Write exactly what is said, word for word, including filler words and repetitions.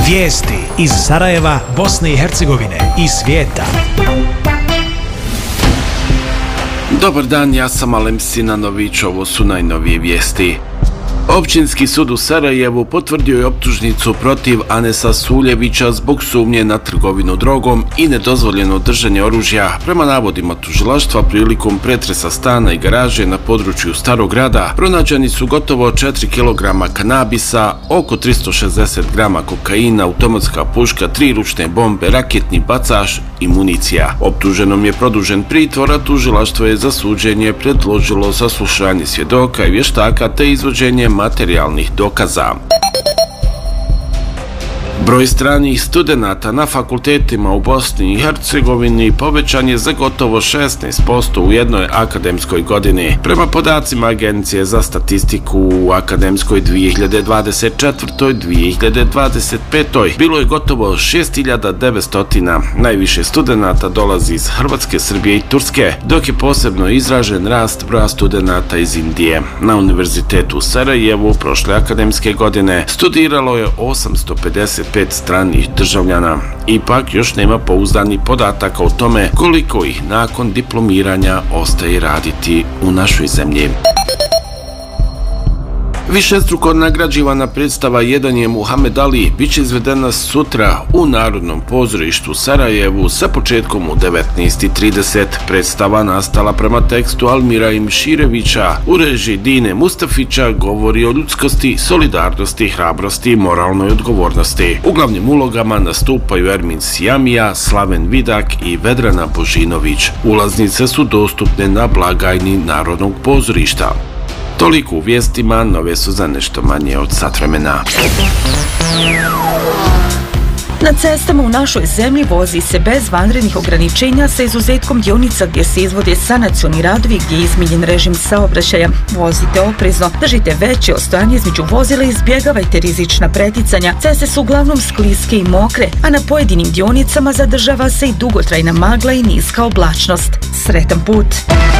Vijesti iz Sarajeva, Bosne i Hercegovine i svijeta. Dobar dan, ja sam Alem Sinanović, ovo su najnovije vijesti. Općinski sud u Sarajevu potvrdio je optužnicu protiv Anesa Suljevića zbog sumnje na trgovinu drogom i nedozvoljeno držanje oružja. Prema navodima tužilaštva, prilikom pretresa stana i garaže na području Starog grada pronađeni su gotovo četiri kilograma kanabisa, oko tristo šezdeset grama kokaina, automatska puška, tri ručne bombe, raketni bacaš i municija. Optuženom je produžen pritvor, a tužilaštvo je za suđenje predložilo saslušanje svjedoka i vještaka te izvođenje materijalnih dokaza. Broj stranih studenata na fakultetima u Bosni i Hercegovini povećan je za gotovo šesnaest posto u jednoj akademskoj godini. Prema podacima Agencije za statistiku, u akademskoj dvije hiljade dvadeset četvrtoj dvije hiljade dvadeset petoj bilo je gotovo šest hiljada devetsto. Najviše studenata dolazi iz Hrvatske, Srbije i Turske, dok je posebno izražen rast broja studenata iz Indije. Na Univerzitetu u Sarajevu prošle akademske godine studiralo je osamsto pedeset pet stranih državljana. Ipak još nema pouzdanih podataka o tome koliko ih nakon diplomiranja ostaje raditi u našoj zemlji. Višestruko nagrađivana predstava Jedan je Muhammed Ali bit će izvedena sutra u Narodnom pozorištu u Sarajevu sa početkom u devetnaest i trideset. Predstava, nastala prema tekstu Almira Imširevića u režiji Dine Mustafića, govori o ljudskosti, solidarnosti, hrabrosti i moralnoj odgovornosti. U glavnim ulogama nastupaju Ermin Sijamija, Slaven Vidak i Vedrana Božinović. Ulaznice su dostupne na blagajni Narodnog pozorišta. Toliko u vijestima, nove su za nešto manje od sat vremena. Na cestama u našoj zemlji vozi se bez vanrednih ograničenja sa izuzetkom dionica gdje se izvode sanacioni radovi gdje je izmijenjen režim saobraćaja. Vozite oprezno, držite veće ostojanje između vozila i izbjegavajte rizična preticanja. Ceste su uglavnom skliske i mokre, a na pojedinim dionicama zadržava se i dugotrajna magla i niska oblačnost. Sretan put!